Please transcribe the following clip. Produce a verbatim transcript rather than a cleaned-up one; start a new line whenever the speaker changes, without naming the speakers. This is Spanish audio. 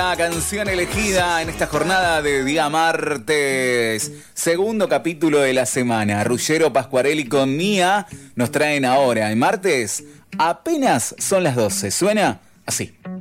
La canción elegida en esta jornada de día martes, segundo capítulo de la semana. Ruggero, Pascuarelli con Mía nos traen ahora, en martes, apenas son las doce. Suena así.